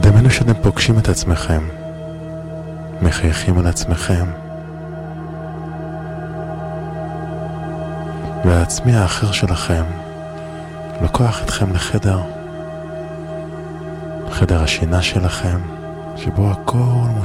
דמיינו שאתם פוגשים את עצמכם, מחייכים על עצמכם, והעצמי האחר שלכם לוקח אתכם לחדר השינה שלכם, שבו הכל